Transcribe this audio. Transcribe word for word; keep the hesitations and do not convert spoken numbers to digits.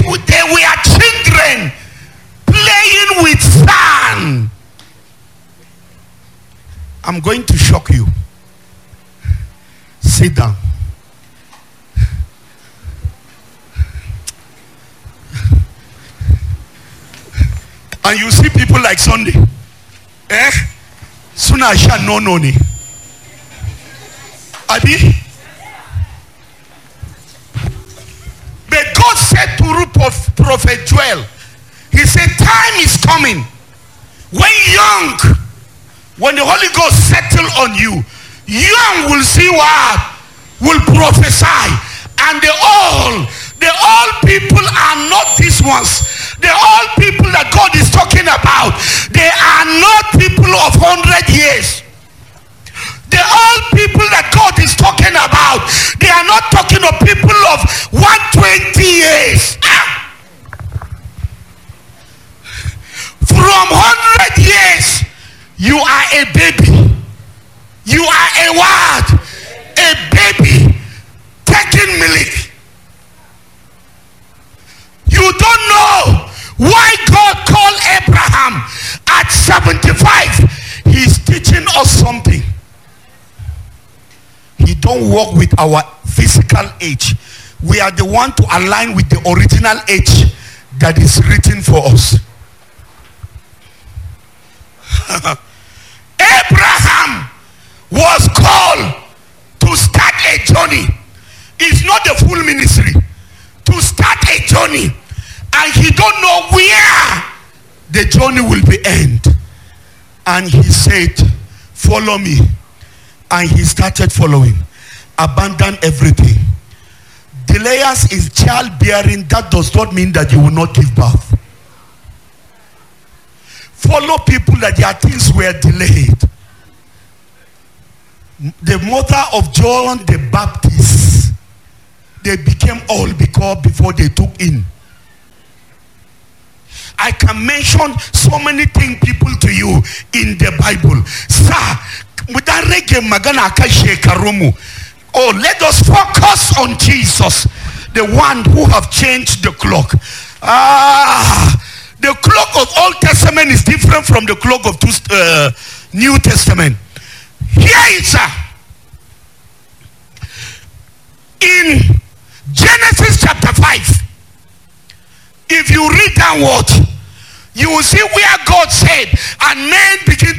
they were children playing with sand. I'm going to shock you. Sit down. And you see people like Sunday. Eh? Sooner I shall know no ni. Abi? But God said to Prophet Joel, he said, time is coming when young, when the Holy Ghost settle on you, young will see what? Will prophesy. And the old, the old people are not these ones. The old people that God is talking about, they are not people of one hundred years. The old people that God is talking about, they are not talking of people of one hundred twenty years. Ah. From one hundred years, you are a baby. You are a what? A baby taking milk. You don't know why God called Abraham at seventy-five. He's teaching us something. He don't walk with our physical age. We are the one to align with the original age that is written for us. Abraham was called to start a journey. It's not the full ministry. To start a journey. And he don't know where the journey will be end. And he said, follow me. And he started following. Abandon everything. Delayance is childbearing. That does not mean that you will not give birth. Follow people that their things were delayed. The mother of John the Baptist, they became old because before they took in. I can mention so many things people to you in the Bible. Sir, oh, let us focus on Jesus, the one who have changed the clock. Ah, the clock of Old Testament is different from the clock of uh, New Testament. Here is a in Genesis chapter five. If you read downward, you will see where God said, and men begin